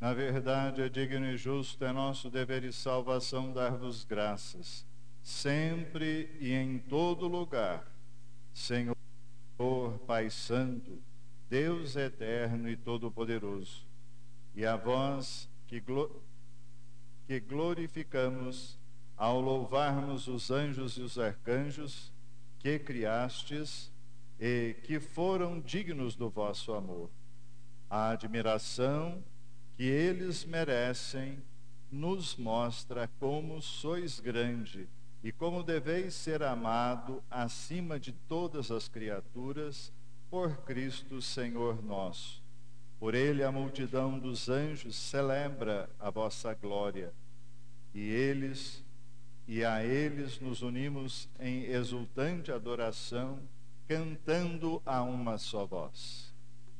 Na verdade, é digno e justo, é nosso dever e salvação dar-vos graças, sempre e em todo lugar, Senhor, Pai Santo, Deus eterno e todo-poderoso, e a vós que glorificamos ao louvarmos os anjos e os arcanjos que criastes e que foram dignos do vosso amor. A admiração que eles merecem nos mostra como sois grande e como deveis ser amado acima de todas as criaturas por Cristo Senhor nosso. Por ele a multidão dos anjos celebra a vossa glória, e a eles nos unimos em exultante adoração, cantando a uma só voz.